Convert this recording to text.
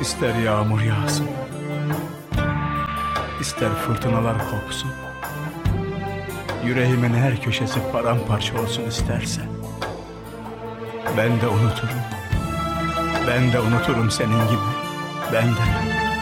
İster yağmur yağsın, ister fırtınalar kopsun, yüreğimin her köşesi paramparça olsun isterse, ben de unuturum, ben de unuturum senin gibi, ben de.